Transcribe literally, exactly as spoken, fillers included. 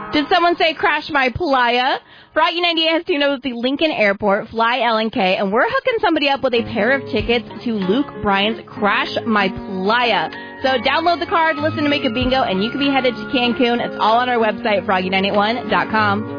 Did someone say crash my playa? Froggy ninety-eight has teamed up with the Lincoln Airport, Fly L and K, and we're hooking somebody up with a pair of tickets to Luke Bryan's Crash My Playa. So download the card, listen to Make a Bingo, and you can be headed to Cancun. It's all on our website, froggy nine eight one dot com.